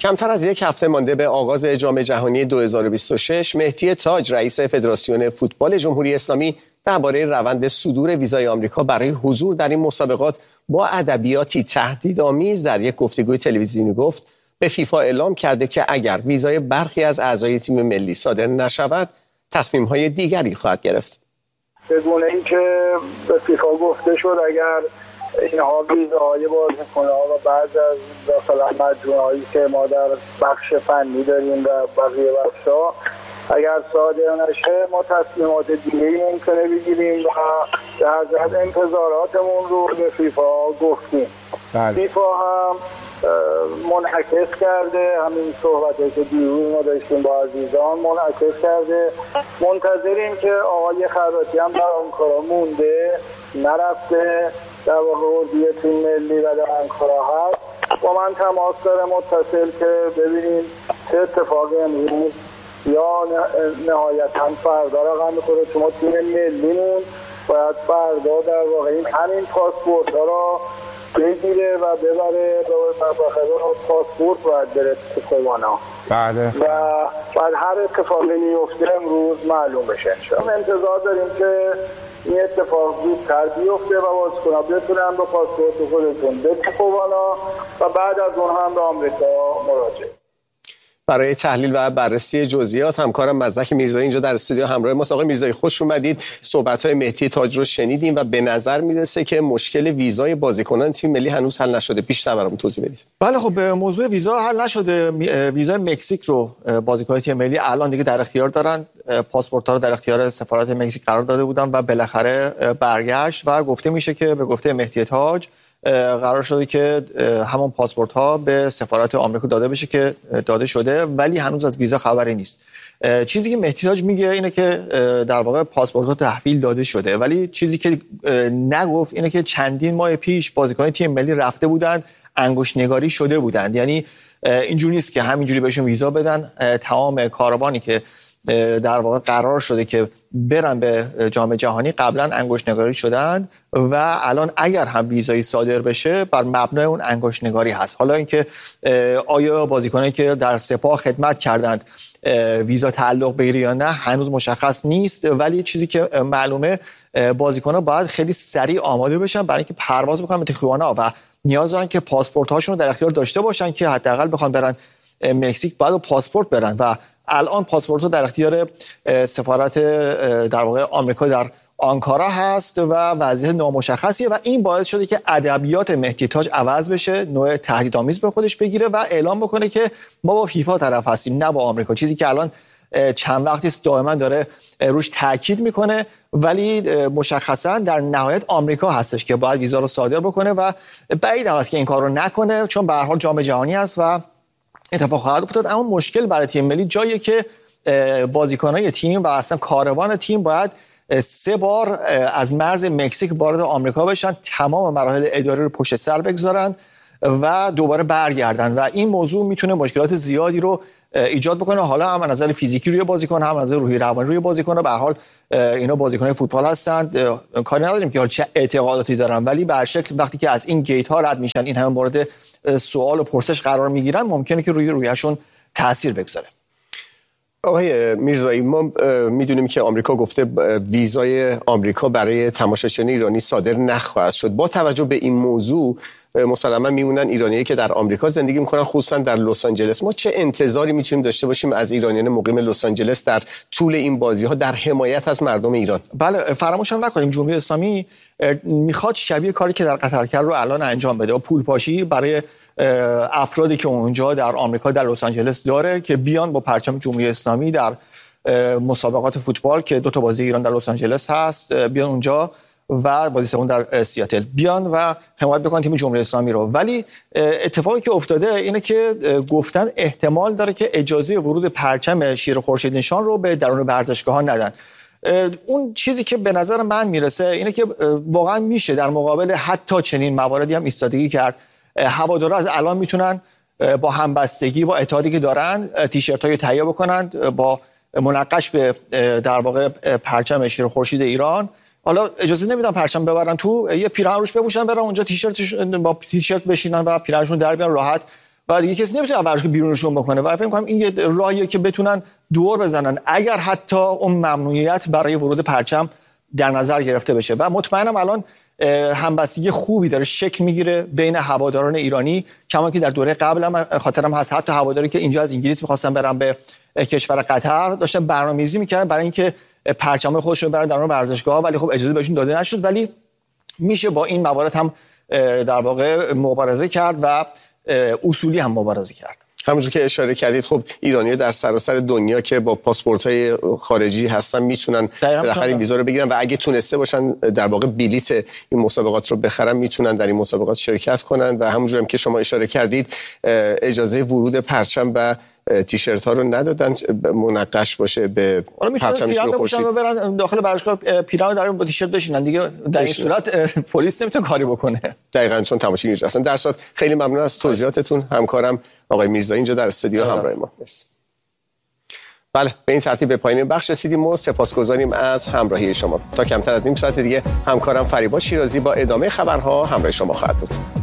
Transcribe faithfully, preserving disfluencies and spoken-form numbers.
کمتر از یک هفته مانده به آغاز جام جهانی دو هزار و بیست و شش، مهدی تاج رئیس فدراسیون فوتبال جمهوری اسلامی درباره روند صدور ویزای آمریکا برای حضور در این مسابقات با ادبیاتی تهدیدآمیز در یک گفتگوی تلویزیونی گفت به فیفا اعلام کرده که اگر ویزای برخی از اعضای تیم ملی صادر نشود، تصمیم‌های دیگری خواهد گرفت. بدون اینکه به فیفا گفته شد اگر اینها ویزاهای بازیکن‌ها و بعض از مثلا مجموعه‌هایی که ما در بخش فنی داریم و بقیه بخش‌ها اگر صادر نشه، ما تصمیمات دیگه‌ای ممکنه بگیریم و در ضمن انتظاراتمون رو به فیفا گفتیم. بله. فیفا هم منعکس کرده همین صحبتی که دیروز ما داشتیم با عزیزان، منعکس کرده. منتظریم که آقای خراطی هم در آنکارا مونده، نرفته، در واقع اردوی تیم ملی و در آنکارا هست. با من تماس داره متصل که ببینیم چه اتفاقی امروز یا نهایتاً فردا رقم می‌خوره. شما تیم ملیمون باید فردا در واقع این همین پاسپورت ها را بگیره و ببره به مفاخره پاسپورت باید بره تو کوانا. بله. و بعد هر اتفاقی میفته امروز معلوم بشه انشاءالله. انتظار داریم که این اتفاق زودتر بیفته و بازیکن‌ها بتونن با پاسپورت خودشون به کوانا و بعد از اون هم به آمریکا مراجعه. برای تحلیل و بررسی جزئیات همکارم مزدک میرزایی اینجا در استودیو همراه ماست. آقای میرزایی خوش اومدید. صحبت‌های مهدی تاج رو شنیدیم و به نظر میرسه که مشکل ویزای بازیکنان تیم ملی هنوز حل نشده. بیشتر برامون توضیح بدید. بله خب موضوع ویزا حل نشده. ویزای مکزیک رو بازیکنان تیم ملی الان دیگه در اختیار دارن. پاسپورت‌ها رو در اختیار سفارت مکزیک قرار داده بودن و بالاخره برگشت و گفته میشه که به گفته مهدی تاج قرار شده که همون پاسپورت ها به سفارت آمریکا داده بشه که داده شده، ولی هنوز از ویزا خبری نیست. چیزی که مهدی تاج میگه اینه که در واقع پاسپورت ها تحویل داده شده، ولی چیزی که نگفت اینه که چندین ماه پیش بازیکنان تیم ملی رفته بودند، انگشت نگاری شده بودند. یعنی اینجوری نیست که همینجوری بهشون ویزا بدن. تمام کاروانی که در واقع قرار شده که برن به جام جهانی قبلا انگشت نگاری شدن و الان اگر هم ویزایی صادر بشه بر مبنای اون انگشت نگاری هست. حالا اینکه آیا بازیکنایی که در سپاه خدمت کردند ویزا تعلق بگیره یا نه هنوز مشخص نیست، ولی چیزی که معلومه بازیکن‌ها باید خیلی سریع آماده بشن برای اینکه پرواز بکنن به تیخوانا و نیاز دارن که پاسپورت هاشون رو در اختیار داشته باشن که حداقل بخوان برن مکزیک باید پاسپورت برن و الان پاسپورت در اختیار سفارت در واقع آمریکا در آنکارا هست و وضعیت نامشخصیه و این باعث شده که ادبیات مهدی تاج عوض بشه، نوع تهدیدآمیز به خودش بگیره و اعلام بکنه که ما با فیفا طرف هستیم نه با آمریکا، چیزی که الان چند وقتی است دائما داره روش تاکید میکنه، ولی مشخصا در نهایت آمریکا هستش که باید ویزا رو صادر بکنه و بعید است که این کار رو نکنه چون به هر حال جام جهانی است و اتفاق خواهد افتاد. اما مشکل برای تیم ملی جاییه که بازیکنای تیم و اصلا کاروان تیم باید سه بار از مرز مکزیک وارد آمریکا بشن، تمام مراحل اداری رو پشت سر بگذارن و دوباره برگردن و این موضوع میتونه مشکلات زیادی رو ایجاد بکنه. حالا هم از نظر فیزیکی روی بازیکن، هم از نظر روحی روانی روی بازیکن. به هر حال اینا بازیکن‌های فوتبال هستند، کاری نداریم که حالا چه اعتقاداتی دارن، ولی به هر شکل وقتی که از این گیت ها رد میشن، این همه مورد سوال و پرسش قرار میگیرن، ممکنه که روی رویشون تاثیر بگذاره. آقای میرزایی ما میدونیم که آمریکا گفته ویزای آمریکا برای تماشاچیان ایرانی صادر نخواهد شد. با توجه به این موضوع مسلما میمونن ایرانیایی که در آمریکا زندگی میکنن، خصوصا در لس آنجلس. ما چه انتظاری میتونیم داشته باشیم از ایرانیان مقیم لس آنجلس در طول این بازی ها در حمایت از مردم ایران؟ بله فراموش هم نکنیم جمهوری اسلامی میخواد شبیه کاری که در قطر کرد رو الان انجام بده و پول پاشی برای افرادی که اونجا در آمریکا در لس آنجلس داره که بیان با پرچم جمهوری اسلامی در مسابقات فوتبال که دو تا بازی ایران در لس آنجلس هست بیان اونجا و بازی سوم در سیاتل بیان و حمایت بکنن تیم جمهوری اسلامی رو. ولی اتفاقی که افتاده اینه که گفتن احتمال داره که اجازه ورود پرچم شیر خورشید نشان رو به درون ورزشگاه‌ها ندن. اون چیزی که به نظر من میرسه اینه که واقعا میشه در مقابل حتی چنین مواردی هم ایستادگی کرد. هوادارا از الان میتونن با همبستگی با اتحادی که دارن تیشرت‌های تهیه بکنن با منقش به در واقع پرچم شیر خورشید ایران. حالا اجازه نمیدن پرچم ببرن تو، یه پیراهن روش بپوشن برن اونجا تیشرت با تیشرت بشینن و پیراهنشون در بیان راحت و دیگه کسی نمیتونه ورزشگاه بیرونشون بکنه و فکر می‌کنم این یه راهیه که بتونن دور بزنن اگر حتی اون ممنوعیت برای ورود پرچم در نظر گرفته بشه. و مطمئنم الان همبستگی خوبی داره شکل میگیره بین هواداران ایرانی، کما که در دوره قبل هم خاطرم هست حتی هواداری که اینجا از انگلیس می‌خواستن برن به کشور قطر داشتن برنامه‌ریزی می‌کردن برای اینکه پرچم خودشون ببرن در اون ورزشگاه، ولی خب اجازه بهشون داده نشد. ولی میشه با این موارد هم در واقع مبارزه کرد و اصولی هم مبارزه کرد. همونجور که اشاره کردید خب ایرانی‌ها در سراسر دنیا که با پاسپورت‌های خارجی هستن میتونن بالاخره این ویزا رو بگیرن و اگه تونسته باشن در واقع بلیت این مسابقات رو بخرن میتونن در این مسابقات شرکت کنن و همونجور هم که شما اشاره کردید اجازه ورود پرچم و تیشرت ها رو ندادن منقش باشه به پرچمش رو خورشید برن داخل ورزشگاه پیرامون در با تیشرت بشینن دیگه در این صورت پلیس نمیتونه کاری بکنه. دقیقاً چون تماشاگران هستن. در صورت خیلی ممنون از توضیحاتتون. همکارم آقای میرزایی اینجا در استودیو همراه ما. مرسی. بله به این ترتیب به پایان بخش رسیدیم و سپاسگزاریم از همراهی شما. تا کمتر از نیم ساعت دیگه همکارم فریبا شیرازی با ادامه خبرها همراه شما خواهد بود.